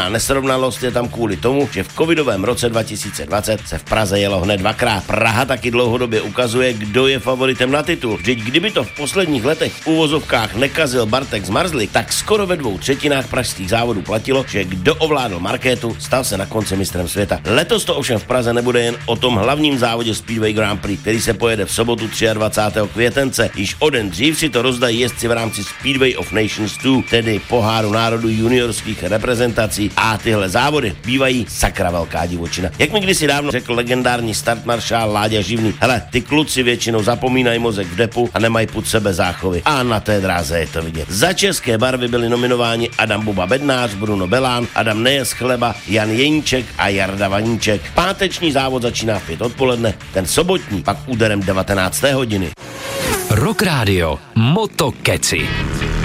A nesrovnalost je tam kvůli tomu, že v covidovém roce 2020 se v Praze jelo hned dvakrát. Praha taky dlouhodobě ukazuje, kdo je favoritem na titul. Vždyť kdyby to v posledních letech v úvozovkách nekazil Bartek Zmarzlik, tak skoro ve 2/3 pražských závodů platilo, že kdo ovládl markétu, stal se na konci mistrem světa. Letos to ovšem v Praze nebude jen o tom hlavním závodě Speedway Grand Prix, který se pojede v sobotu 23. květence. Již o den dřív si to rozdají jezdci v rámci Speedway of Nations 2, tedy poháru národů juniorských reprezentací. A tyhle závody bývají sakra velká divočina. Jak mi kdysi dávno řekl legendární startmaršál Láďa Živný, hele, ty kluci většinou zapomínají mozek v depu a nemají pud sebe záchovy. A na té dráze je to vidět. Za české barvy byli nominováni Adam Buba Bednář, Bruno Belán, Adam Nejes Chleba, Jan Jeníček a Jarda Vaníček. Páteční závod začíná v 5 odpoledne, ten sobotní pak úderem 19. hodiny. Rock Radio Moto Keci.